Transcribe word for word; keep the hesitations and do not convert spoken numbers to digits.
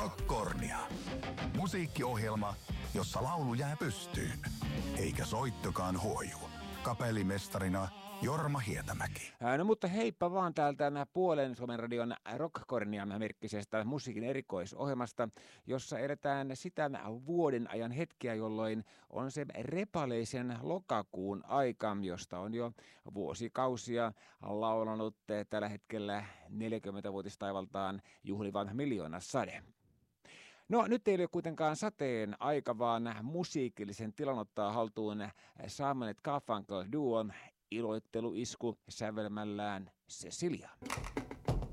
Rockkornia. Musiikkiohjelma, jossa laulu jää pystyyn, eikä soittokaan huoju. Kapellimestarina Jorma Hietämäki. No mutta heippa vaan täältä puolen Suomen radion Rockkornia-merkkisestä musiikin erikoisohjelmasta, jossa eletään sitä vuoden ajan hetkeä, jolloin on se repaleisen lokakuun aika, josta on jo vuosikausia laulanut tällä hetkellä neljäkymmentävuotistaivaltaan juhlivan Miljoonasade. No nyt ei ole kuitenkaan sateen aika, vaan musiikillisen tilan ottaa haltuun Simon and Garfunkel duon iloitteluisku sävelmällään Cecilia.